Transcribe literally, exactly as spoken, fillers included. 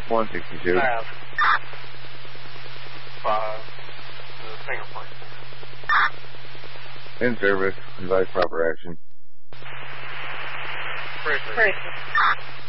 one sixty-two. I have five. The finger point. In service. Advise proper action. Great. Great.